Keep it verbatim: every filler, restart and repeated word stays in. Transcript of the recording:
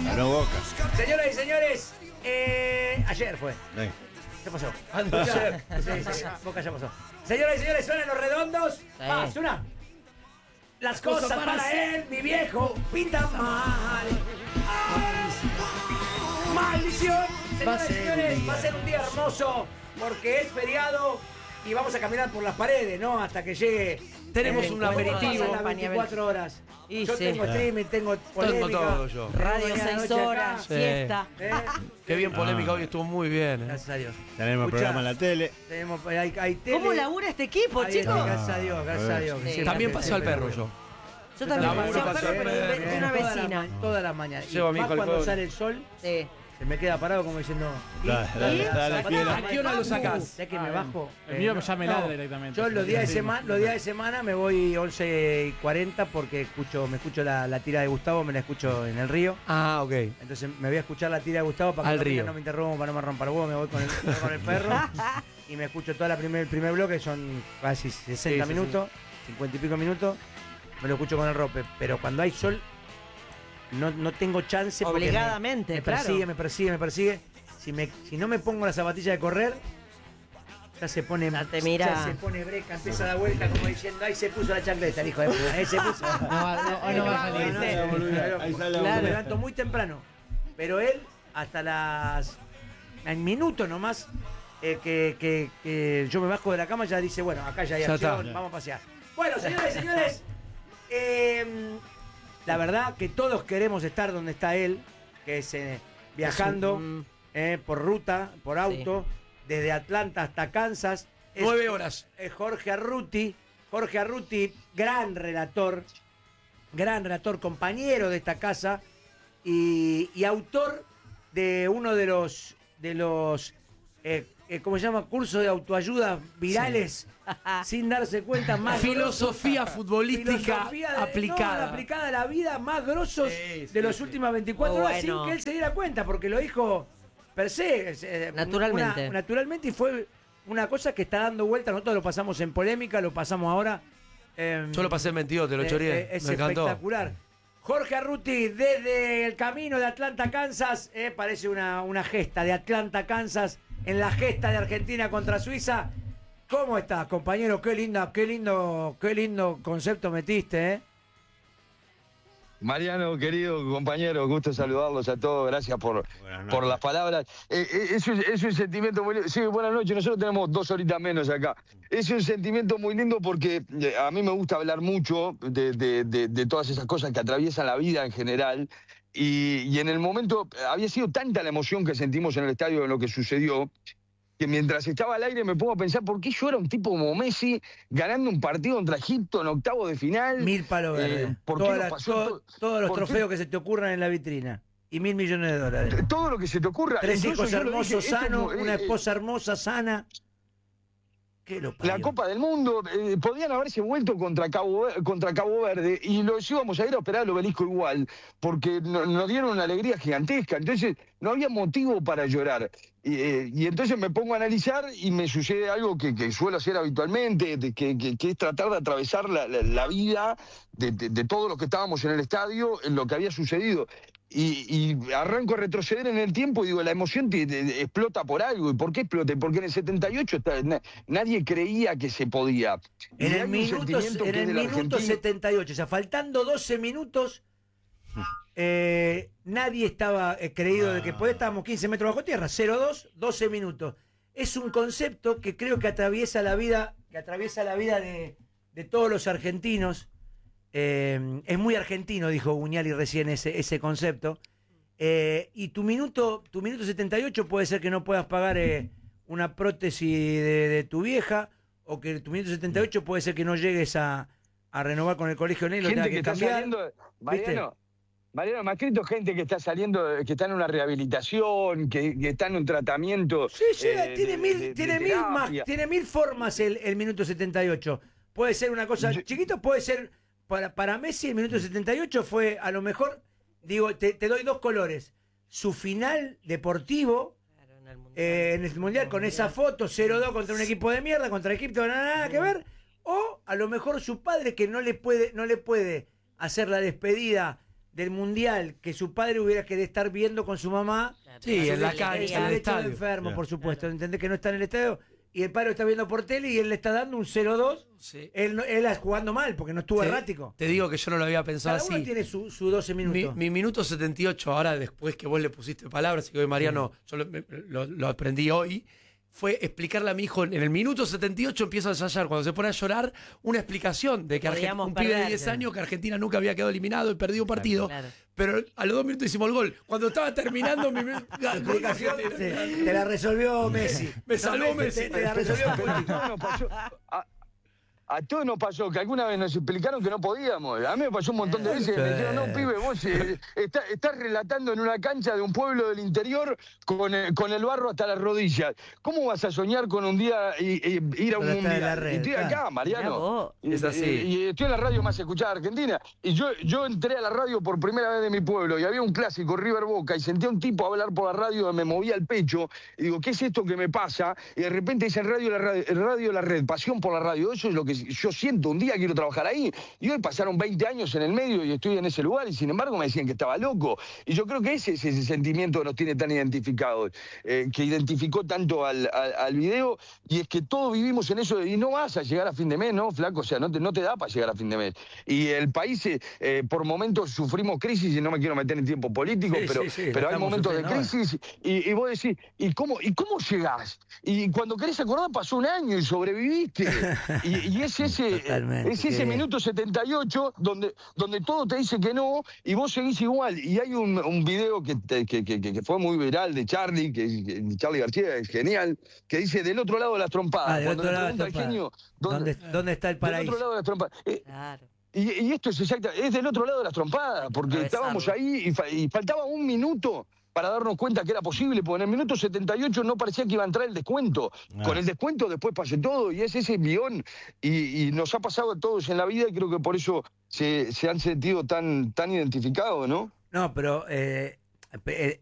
Ganó Boca. Señoras y señores, eh, ayer fue. Sí. ¿Qué pasó? Ayer. Sí, sí, Boca ya pasó. Señoras y señores, suenan los redondos. Ah, suena. Las cosas para él, mi viejo, pintan mal. ¡Ay! ¡Maldición! Señoras y señores, va a ser un día hermoso porque es feriado y vamos a caminar por las paredes, ¿no? Hasta que llegue. Tenemos el un encuentro. aperitivo. Pasan las veinticuatro horas. Y yo sí. tengo streaming, tengo polémica. Tengo todo yo. Radio Tengo seis noche horas, acá. fiesta. ¿Eh? Qué bien polémica Ah. hoy, estuvo muy bien. ¿eh? Gracias a Dios. Tenemos Escuchá, programa en la tele. Tenemos, hay, hay tele. ¿Cómo labura este equipo, Ahí chicos? está, gracias a Dios, gracias a Dios. Sí. Sí, También gracias, pasó al sí, perro pero- yo. Yo también Laburo pasé a pasé perro, al pero de, perro. de una Toda la vecina. ma- Toda la mañana. Llevo a Y mi más hijo al cuando cole. sale el sol, Sí. se me queda parado como diciendo. ¿y? Dale, dale, ¿Y? dale, Zapatá, fiera. ¿A qué hora lo sacás? ¿Sabés que me bajo? El Eh, mío no, ya me no. ladra directamente. Yo los días de Sí. semana, los días de semana me voy once y cuarenta porque escucho, me escucho la, la tira de Gustavo, me la escucho en el río. Ah, ok. Entonces me voy a escuchar la tira de Gustavo para que Al no, río. no me interrumpa, para no me rompa el huevo, me voy con el, con el perro y me escucho toda la primer, el primer bloque, son casi sesenta Sí, sí, minutos, cincuenta y pico minutos, me lo escucho con el rope, pero cuando hay sol no, no tengo chance porque me- Obligadamente, me, claro. persigue, me persigue, me persigue. Si, me, si no me pongo la zapatilla de correr, ya se pone, Ya te mira. ya se pone breca, empieza a dar vuelta como diciendo, ahí se puso la chancleta, el hijo de puta, ahí se puso. No, va- no, hoy no va a salir. No, ¿viste? no, no, no, Ahí sale la Claro. me levanto muy temprano. Pero él, hasta las. En minutos nomás, eh, que, que- que yo me bajo de la cama, ya dice, bueno, acá ya hay Ya acción, está. vamos a pasear. Bueno, señores y señores, eh, la verdad que todos queremos estar donde está él, que es eh, viajando Es un- eh, por ruta, por auto, desde Atlanta hasta Kansas. Es- Nueve horas. es Jorge Arruti. Jorge Arruti, gran relator, gran relator, compañero de esta casa y, y autor de uno de los, de los eh, eh, ¿cómo se llama? Cursos de autoayuda virales, sin darse cuenta, más Filosofía futbolística Filosofía de- aplicada. no, aplicada a la vida, más grosos Sí, sí, de las sí. últimas veinticuatro Oh, horas, bueno. sin que él se diera cuenta, porque lo dijo per se, eh, Naturalmente. una- naturalmente, y fue una cosa que está dando vuelta. Nosotros lo pasamos en polémica, lo pasamos ahora. eh, Yo lo pasé en veintidós, te lo eh, choreé. eh, es Me encantó. espectacular. Jorge Arruti, desde el camino de Atlanta, Kansas, eh, parece una, una gesta de Atlanta, Kansas, en la gesta de Argentina contra Suiza. ¿Cómo estás, compañero? Qué linda, qué lindo, qué lindo concepto metiste, ¿eh? Mariano, querido compañero, gusto saludarlos a todos, gracias por, Buenas noches. por las palabras. Eh, eh, es, un, es un sentimiento muy lindo. Sí, buenas noches, nosotros tenemos dos horitas menos acá. Es un sentimiento muy lindo porque eh, a mí me gusta hablar mucho de, de- de- de todas esas cosas que atraviesan la vida en general. Y, y en el momento, había sido tanta la emoción que sentimos en el estadio en lo que sucedió, que mientras estaba al aire me pongo a pensar por qué yo era un tipo como Messi ganando un partido contra Egipto en octavo de final. Mil palos Eh, verdes. ¿por qué Todas nos las- pasó todo- todo? todos los ¿Por qué? trofeos que se te ocurran en la vitrina. Y mil millones de dólares. Todo lo que se te ocurra. Tres Incluso hijos yo lo hermosos, dije, esto es sanos, mu- una eh, esposa hermosa, sana. ¿Qué lo La parió? Copa del Mundo, eh, podían haberse vuelto contra Cabo, Ver- contra Cabo Verde y los íbamos a ir a operar al obelisco igual, porque no- nos dieron una alegría gigantesca. Entonces, no había motivo para llorar. Y, eh, y entonces me pongo a analizar y me sucede algo que, que suelo hacer habitualmente, de que, que- que es tratar de atravesar la, la- la vida de, de- de todos los que estábamos en el estadio, en lo que había sucedido. Y, y arranco a retroceder en el tiempo y digo, la emoción te- te- explota por algo. ¿Y por qué explota? Porque en el setenta y ocho está- na- nadie creía que se podía. Y En hay el un minuto, sentimiento en que el del minuto argentino- setenta y ocho, o sea, faltando doce minutos, eh, nadie estaba eh, creído de que Ah. podía, estábamos quince metros bajo tierra, cero dos, doce minutos. Es un concepto que creo que atraviesa la vida, que atraviesa la vida de, de todos los argentinos. Eh, es muy argentino, dijo Guñali recién ese, ese concepto. Eh, y tu minuto, tu minuto setenta y ocho puede ser que no puedas pagar eh, una prótesis de, de tu vieja, o que tu minuto setenta y ocho puede ser que no llegues a, a renovar con el colegio negro, gente tengas que, que está cambiar. saliendo, Mariano, Mariano, me ha escrito gente que está saliendo, que está en una rehabilitación, que, que está en un tratamiento. Sí, sí, eh, tiene de- mil, de- de tiene mil más, terapia. tiene mil formas el, el minuto setenta y ocho. Puede ser una cosa Yo- chiquito, puede ser para, para Messi el minuto setenta y ocho fue a lo mejor, digo, te, te doy dos colores. Su final deportivo Claro, en el mundial. eh, en el mundial con esa foto cero dos contra un equipo de mierda, contra Egipto, nada, nada que ver. O a lo mejor su padre que no le puede, no le puede hacer la despedida del Mundial que su padre hubiera querido estar viendo con su mamá. Sí, en la El- cancha, el en el derecho de estadio. enfermo, Claro. por supuesto. Entendés que no está en el estadio y el padre lo está viendo por tele y él le está dando un cero dos. Sí. Él, no- él jugando mal porque no estuvo Te- errático. Te digo que yo no lo había pensado Cada uno así. tiene su, su doce Mi, minutos. mi minuto setenta y ocho, ahora después que vos le pusiste palabras y que hoy Mariano, yo lo, me- lo- lo aprendí hoy, fue explicarle a mi hijo, en el minuto setenta y ocho empieza a ensayar, cuando se pone a llorar, una explicación de que Argen- Podíamos un pibe de perder. diez años, que Argentina nunca había quedado eliminado y perdido un partido, Claro. pero a los dos minutos hicimos el gol. Cuando estaba terminando mi... La explicación te, te la resolvió Messi. Me salvó No, Messi. Te, te la resolvió Pero a Putin. todos nos pasó, a, a todos nos pasó que alguna vez nos explicaron que no podíamos. A mí me pasó un montón de veces que me dijeron, no, pibe, vos eh, está- estás relatando en una cancha de un pueblo del interior con, eh, con el barro hasta las rodillas. ¿Cómo vas a soñar con un día y, y ir a un Pero está en la mundial? red, Y estoy acá, claro. Mirá Mariano. vos. Y, Es así. y- y estoy en la radio más escuchada de Argentina. Y yo, yo entré a la radio por primera vez de mi pueblo y había un clásico, River Boca, y sentí a un tipo hablar por la radio, me movía el pecho. Y digo, ¿qué es esto que me pasa? Y de repente dice en radio la, radio, radio la red, pasión por la radio. Eso es lo que yo siento. Un día quiero trabajar ahí. Y hoy pasaron veinte años en el medio y estoy en ese lugar. Y sin embargo me decían que estaba loco. Y yo creo que ese es ese sentimiento que nos tiene tan identificados, eh, que identificó tanto al, al, al video. Y es que todos vivimos en eso de, y no vas a llegar a fin de mes, ¿no, flaco? O sea, no te, no te da para llegar a fin de mes. Y el país, eh, eh, por momentos sufrimos crisis, y no me quiero meter en tiempo político, Sí, pero, sí, sí, pero hay estamos momentos de sufriendo ahora. crisis y, y vos decís, ¿y cómo, ¿y cómo llegás? Y cuando querés acordar pasó un año y sobreviviste. Y, y es ese, Totalmente, es qué ese bien. minuto setenta y ocho donde, donde todo te dice que no y vos seguís igual. Y hay un, un video que, te- que, que, que fue muy viral de Charlie, que, que Charlie García es genial, que dice del otro lado de las trompadas. Ah, del Cuando otro le lado de pregunta al Trompada. genio, ¿Dónde, ¿Dónde está el del paraíso? otro lado de las trompadas. Eh, Claro. y, y esto es exacto, es del otro lado de las trompadas, porque atravesarlo. estábamos ahí y, fa- y faltaba un minuto para darnos cuenta que era posible, porque en el minuto setenta y ocho no parecía que iba a entrar el descuento. Ah. Con el descuento después pasó todo, y es ese guión, y, y nos ha pasado a todos en la vida, y creo que por eso se, se han sentido tan, tan identificados, ¿no? No, pero eh, pe- eh,